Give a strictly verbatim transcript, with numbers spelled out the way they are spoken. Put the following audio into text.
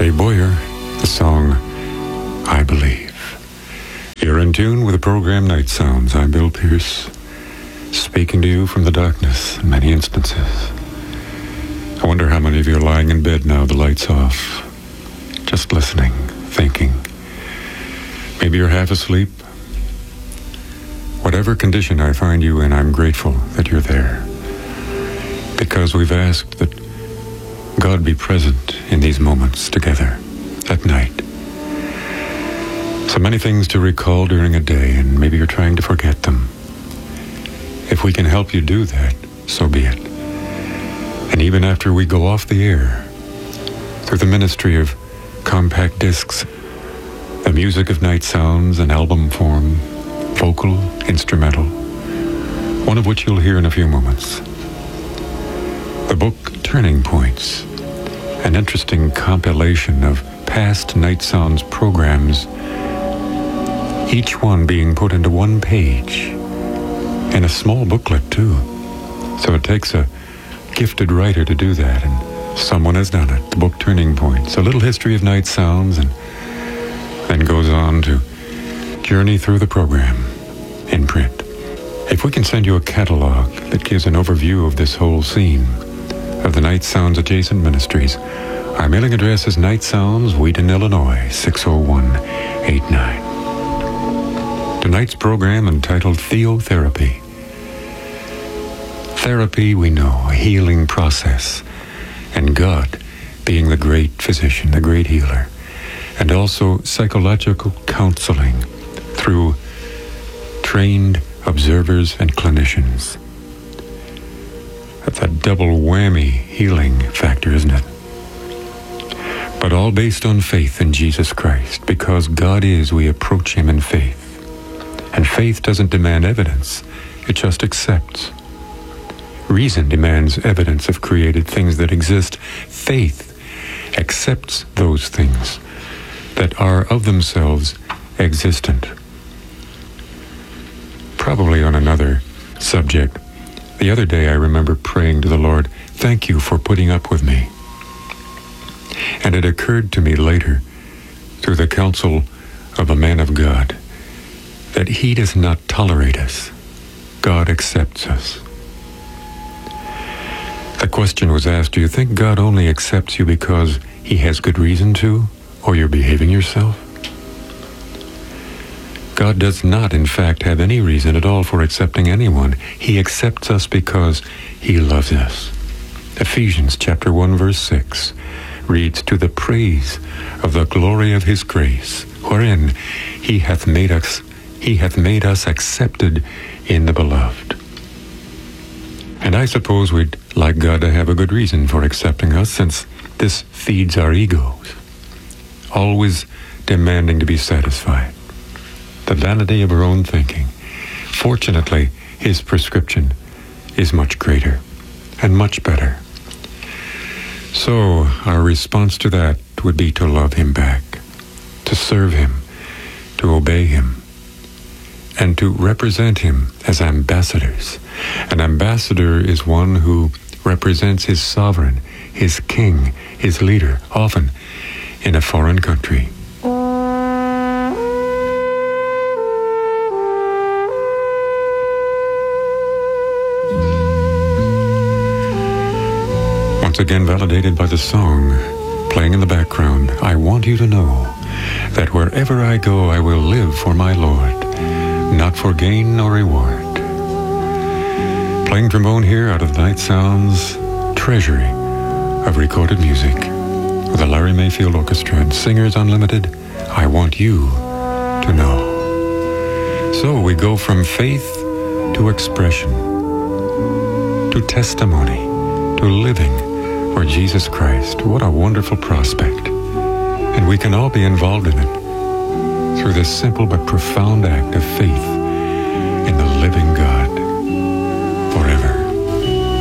Dave Boyer, the song I Believe. You're in tune with the program Night Sounds. I'm Bill Pierce, speaking to you from the darkness in many instances. I wonder how many of you are lying in bed now, the lights off, just listening, thinking. Maybe you're half asleep. Whatever condition I find you in, I'm grateful that you're there, because we've asked that God be present in these moments together at night. So many things to recall during a day, and maybe you're trying to forget them. If we can help you do that, so be it. And even after we go off the air, through the ministry of compact discs, the music of Night Sounds in album form, vocal, instrumental, one of which you'll hear in a few moments. The book Turning Points, an interesting compilation of past Night Sounds programs, each one being put into one page, in a small booklet too. So it takes a gifted writer to do that, and someone has done it. The book Turning Points, a little history of Night Sounds, and then goes on to journey through the program in print. If we can send you a catalog that gives an overview of this whole scene of the Night Sounds adjacent ministries, our mailing address is Night Sounds, Wheaton, Illinois, six oh one eight nine. Tonight's program entitled Theotherapy. Therapy, we know, a healing process, and God being the great physician, the great healer, and also psychological counseling through trained observers and clinicians. That's a double whammy healing factor, isn't it? But all based on faith in Jesus Christ, because God is, we approach Him in faith. And faith doesn't demand evidence, it just accepts. Reason demands evidence of created things that exist. Faith accepts those things that are of themselves existent. Probably on another subject, the other day I remember praying to the Lord, thank you for putting up with me. And it occurred to me later, through the counsel of a man of God, that He does not tolerate us. God accepts us. The question was asked, do you think God only accepts you because He has good reason to, or you're behaving yourself? God does not, in fact, have any reason at all for accepting anyone. He accepts us because He loves us. Ephesians chapter one, verse six reads, to the praise of the glory of His grace, wherein He hath made us, He hath made us accepted in the beloved. And I suppose we'd like God to have a good reason for accepting us, since this feeds our egos, always demanding to be satisfied. The vanity of our own thinking. Fortunately, His prescription is much greater and much better. So our response to that would be to love Him back, to serve Him, to obey Him, and to represent Him as ambassadors. An ambassador is one who represents his sovereign, his king, his leader, often in a foreign country. Once again validated by the song playing in the background, I want you to know that wherever I go, I will live for my Lord, not for gain nor reward. Playing trombone here out of Night Sounds treasury of recorded music with the Larry Mayfield Orchestra and Singers Unlimited, I want you to know. So we go from faith to expression, to testimony, to living for Jesus Christ. What a wonderful prospect. And we can all be involved in it through this simple but profound act of faith in the living God.